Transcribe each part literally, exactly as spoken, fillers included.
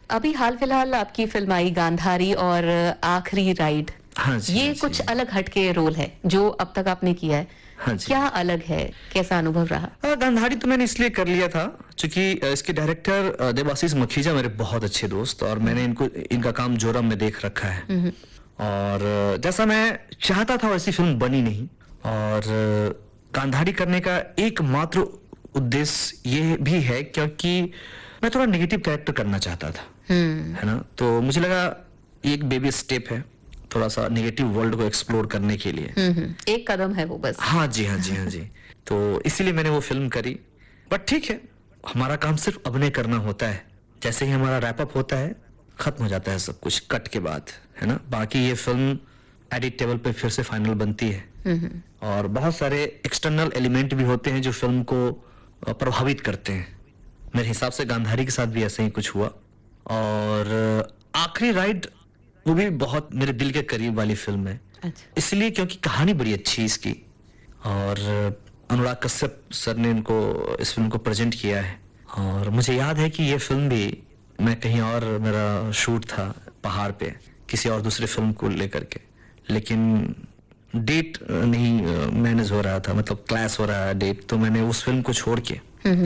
अभी हाल फिलहाल आपकी फिल्म आई गांधारी और आखिरी राइड। हाँ जी, ये हाँ कुछ जी। अलग हटके रोल है जो अब तक आपने किया है। हाँ जी। क्या अलग है, कैसा अनुभव रहा? आ, गांधारी तो मैंने इसलिए कर लिया था क्योंकि इसके डायरेक्टर देवाशीष मखीजा मेरे बहुत अच्छे दोस्त, और मैंने इनको इनका काम जोरम में देख रखा है, और जैसा मैं चाहता था वैसी फिल्म बनी नहीं। और गांधारी करने का एकमात्र उद्देश्य ये भी है क्योंकि मैं थोड़ा नेगेटिव कैरेक्टर करना चाहता था, है ना। तो मुझे लगा एक बेबी स्टेप है थोड़ा सा नेगेटिव वर्ल्ड को एक्सप्लोर करने के लिए। एक कदम है वो बस। हाँ जी, हाँ जी, हाँ जी। तो इसीलिए मैंने वो फिल्म करी। बट ठीक है, हमारा काम सिर्फ अभिनय करना होता है। जैसे ही हमारा रैप अप होता है खत्म हो जाता है सब कुछ कट के बाद, है ना। बाकी ये फिल्म एडिट टेबल पे फिर से फाइनल बनती है, और बहुत सारे एक्सटर्नल एलिमेंट भी होते हैं जो फिल्म को प्रभावित करते हैं। मेरे हिसाब से गांधारी के साथ भी ऐसा ही कुछ हुआ। और आखिरी राइड वो भी बहुत मेरे दिल के करीब वाली फिल्म है। अच्छा। इसलिए क्योंकि कहानी बड़ी अच्छी इसकी, और अनुराग कश्यप सर ने इनको इस फिल्म को प्रेजेंट किया है। और मुझे याद है कि ये फिल्म भी मैं कहीं और, मेरा शूट था पहाड़ पे किसी और दूसरे फिल्म को लेकर के, लेकिन डेट नहीं मैनेज हो रहा था, मतलब क्लैश हो रहा है डेट, तो मैंने उस फिल्म को छोड़ के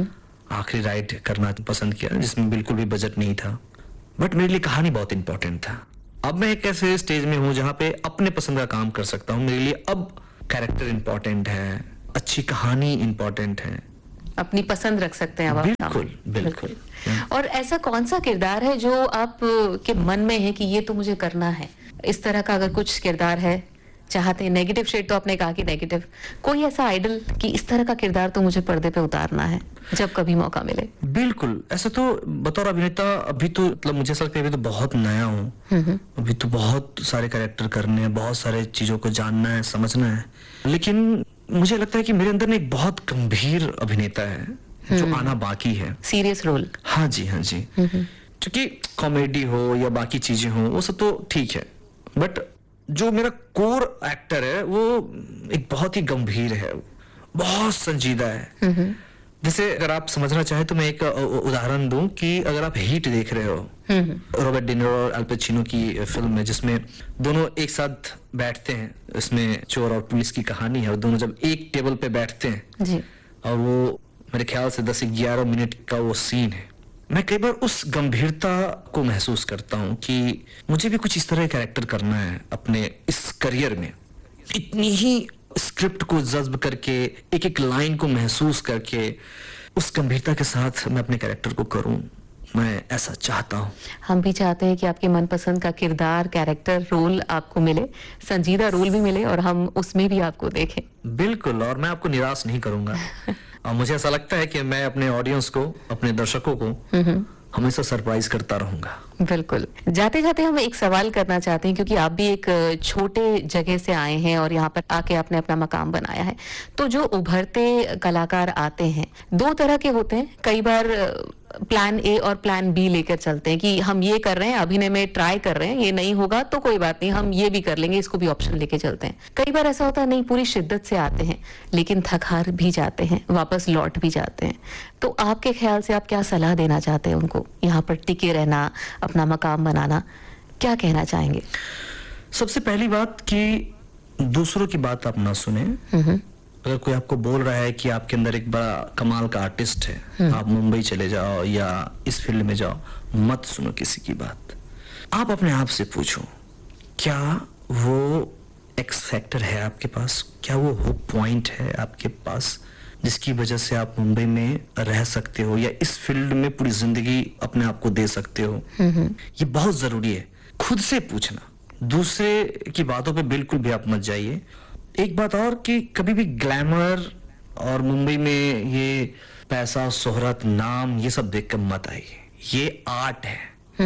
आखिरी राइड करना पसंद किया जिसमें बिल्कुल भी बजट नहीं था। बट मेरे लिए कहानी बहुत इंपॉर्टेंट था। अब मैं एक ऐसे स्टेज में हूं जहां पे अपने पसंद का काम कर सकता हूं। मेरे लिए अब कैरेक्टर इंपॉर्टेंट है, अच्छी कहानी इंपॉर्टेंट है, अपनी पसंद रख सकते हैं अब आप। बिल्कुल बिल्कुल। और ऐसा कौन सा किरदार है जो आप के मन में है कि ये तो मुझे करना है? इस तरह का अगर कुछ किरदार है चाहते हैं, नेगेटिव शेड तो आपने कहा कि नेगेटिव, कोई ऐसा आइडल कि इस तरह का किरदार तो मुझे पर्दे पे उतारना है जब कभी मौका मिले? बिल्कुल, ऐसा तो बतौर अभिनेता अभी तो मतलब मुझे ऐसा लगता है अभी तो बहुत नया हूँ, अभी तो बहुत सारे कैरेक्टर करने हैं, बहुत सारे चीजों को जानना है, समझना है। लेकिन मुझे लगता है कि मेरे अंदर एक बहुत गंभीर अभिनेता है जो आना बाकी है। Serious role? हाँ जी, हाँ जी। क्योंकि कॉमेडी हो या बाकी चीजें हो वो सब तो ठीक है, बट जो मेरा कोर एक्टर है वो एक बहुत ही गंभीर है, बहुत संजीदा है। जैसे अगर आप समझना चाहें तो मैं एक उदाहरण दूं कि अगर आप हीट देख रहे हो, रॉबर्ट डी नीरो और अल पचिनो की फिल्म है जिसमें दोनों एक साथ बैठते हैं, इसमें चोर और पुलिस की कहानी है, और दोनों जब एक टेबल पे बैठते हैं जी। और वो मेरे ख्याल से दस ग्यारह मिनट का वो सीन है, मैं कई बार उस गंभीरता को महसूस करता हूं कि मुझे भी कुछ इस तरह का कैरेक्टर करना है अपने इस करियर में। इतनी ही स्क्रिप्ट को जज्ब करके, एक एक लाइन को महसूस करके, उस गंभीरता के साथ मैं अपने कैरेक्टर को करूं, मैं ऐसा चाहता हूं। हम भी चाहते हैं कि आपके मनपसंद का किरदार, कैरेक्टर, रोल आपको मिले, संजीदा रोल भी मिले और हम उसमें भी आपको देखें। बिल्कुल, और मैं आपको निराश नहीं करूंगा। और मुझे ऐसा लगता है कि मैं अपने ऑडियंस को, अपने दर्शकों को हमेशा सरप्राइज करता रहूंगा। बिल्कुल। जाते जाते हम एक सवाल करना चाहते हैं, क्योंकि आप भी एक छोटे जगह से आए हैं और यहाँ पर आके आपने अपना मकाम बनाया है। तो जो उभरते कलाकार आते हैं दो तरह के होते हैं। कई बार प्लान ए और प्लान बी लेकर चलते हैं कि हम ये कर रहे हैं, अभिनय में ट्राई कर रहे हैं, ये नहीं होगा तो कोई बात नहीं, हम ये भी कर लेंगे, इसको भी ऑप्शन लेके चलते हैं। कई बार ऐसा होता है नहीं, पूरी शिद्दत से आते हैं लेकिन थक हार भी जाते हैं, वापस लौट भी जाते हैं। तो आपके ख्याल से आप क्या सलाह देना चाहते हैं उनको, यहाँ पर टिके रहना, अपना मकाम बनाना, क्या कहना चाहेंगे? सबसे पहली बात कि दूसरों की बात आप ना सुने। अगर कोई आपको बोल रहा है कि आपके अंदर एक बड़ा कमाल का आर्टिस्ट है, आप मुंबई चले जाओ या इस फील्ड में जाओ, मत सुनो किसी की बात। आप अपने आप से पूछो, क्या वो एक्स फैक्टर है आपके पास, क्या वो हुक पॉइंट है आपके पास जिसकी वजह से आप मुंबई में रह सकते हो या इस फील्ड में पूरी जिंदगी अपने आप को दे सकते हो। ये बहुत जरूरी है, खुद से पूछना, दूसरे की बातों पे बिल्कुल भी आप मत जाइए। एक बात और कि कभी भी ग्लैमर और मुंबई में ये पैसा, शोहरत, नाम, ये सब देख कर मत आइए। ये आर्ट है,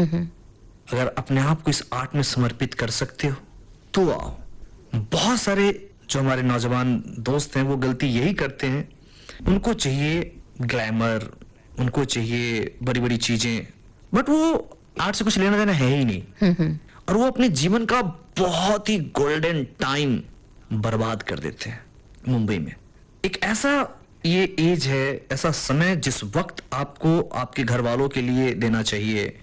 अगर अपने आप को इस आर्ट में समर्पित कर सकते हो तो आओ। बहुत सारे जो हमारे नौजवान दोस्त हैं वो गलती यही करते हैं, उनको चाहिए ग्लैमर, उनको चाहिए बड़ी बड़ी चीजें, बट वो आर्ट से कुछ लेना देना है ही नहीं, और वो अपने जीवन का बहुत ही गोल्डन टाइम बर्बाद कर देते हैं मुंबई में। एक ऐसा ये एज है, ऐसा समय जिस वक्त आपको आपके घर वालों के लिए देना चाहिए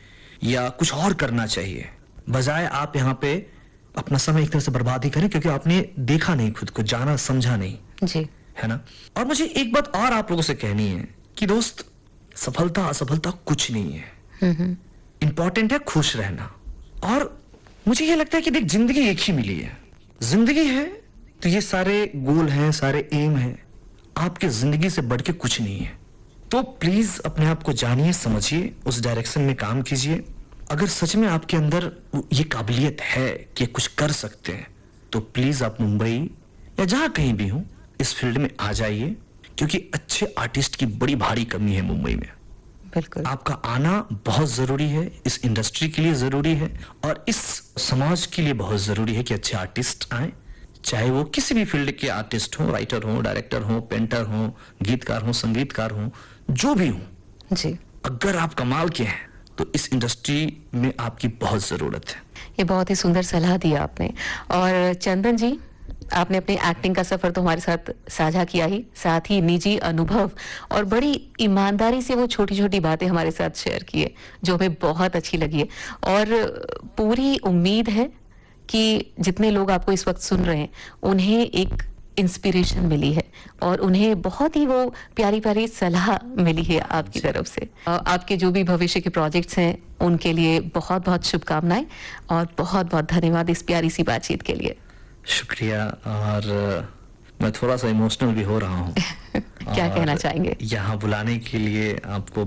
या कुछ और करना चाहिए, बजाय आप यहाँ पे अपना समय एक तरह से बर्बाद ही करें, क्योंकि आपने देखा नहीं, खुद को जाना समझा नहीं, जी, है ना। और मुझे एक बात और आप लोगों से कहनी है कि दोस्त, सफलता असफलता कुछ नहीं है, इंपॉर्टेंट है खुश रहना। और मुझे ये लगता है कि देख, जिंदगी एक ही मिली है, जिंदगी है तो ये सारे गोल हैं, सारे एम हैं, आपके जिंदगी से बढ़ के कुछ नहीं है। तो प्लीज अपने आप को जानिए, समझिए, उस डायरेक्शन में काम कीजिए। अगर सच में आपके अंदर ये काबिलियत है कि कुछ कर सकते हैं, तो प्लीज आप मुंबई या जहां कहीं भी हो इस फील्ड में आ जाइए, क्योंकि अच्छे आर्टिस्ट की बड़ी भारी कमी है मुंबई में। बिल्कुल, आपका आना बहुत जरूरी है, इस इंडस्ट्री के लिए जरूरी है और इस समाज के लिए बहुत जरूरी है कि अच्छे आर्टिस्ट आए, चाहे वो किसी भी फील्ड के आर्टिस्ट हो, राइटर हो, डायरेक्टर हो, पेंटर हो, गीतकार हो, संगीतकार हो, जो भी हो। जी, अगर आप कमाल के हैं तो इस इंडस्ट्री में आपकी बहुत जरूरत है। ये बहुत ही सुंदर सलाह दी आपने। और चंदन जी, आपने अपने एक्टिंग का सफर तो हमारे साथ साझा किया ही, साथ ही निजी अनुभव और बड़ी ईमानदारी से वो छोटी छोटी बातें हमारे साथ शेयर की है, जो हमें बहुत अच्छी लगी है। और पूरी उम्मीद है कि जितने लोग आपको इस वक्त सुन रहे हैं, उन्हें एक इंस्पिरेशन मिली है और उन्हें बहुत ही वो प्यारी प्यारी सलाह मिली है आपकी तरफ से। आपके जो भी भविष्य के प्रोजेक्ट्स हैं, उनके लिए बहुत बहुत शुभकामनाएं और बहुत बहुत धन्यवाद इस प्यारी सी बातचीत के लिए। शुक्रिया। और मैं थोड़ा सा इमोशनल भी हो रहा हूँ। क्या कहना चाहेंगे? यहाँ बुलाने के लिए आपको